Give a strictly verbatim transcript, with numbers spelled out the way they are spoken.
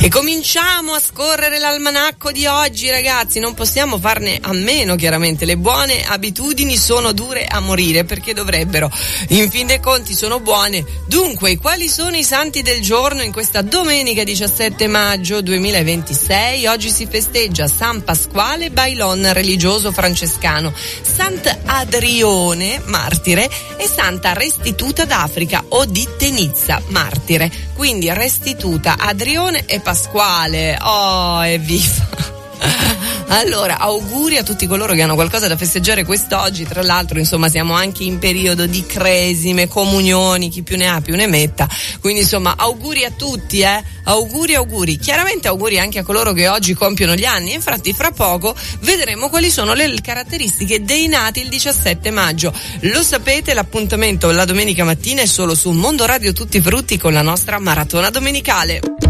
E cominciamo a scorrere l'almanacco di oggi, ragazzi. Non possiamo farne a meno, chiaramente. Le buone abitudini sono dure a morire, perché dovrebbero. In fin dei conti sono buone. Dunque, quali sono i santi del giorno in questa domenica diciassette maggio duemilaventisei? Oggi si festeggia San Pasquale Bailon, religioso francescano, Sant'Adrione, martire, e Santa Restituta d'Africa o di Tenizza, martire. Quindi Restituta, Adrione e Pasquale. Oh, evviva! Allora, auguri a tutti coloro che hanno qualcosa da festeggiare quest'oggi. Tra l'altro, insomma, siamo anche in periodo di cresime, comunioni, chi più ne ha più ne metta. Quindi, insomma, auguri a tutti, eh? Auguri, auguri. Chiaramente auguri anche a coloro che oggi compiono gli anni. Infatti, fra poco vedremo quali sono le caratteristiche dei nati il diciassette maggio. Lo sapete, l'appuntamento la domenica mattina è solo su Mondo Radio Tutti Frutti con la nostra maratona domenicale.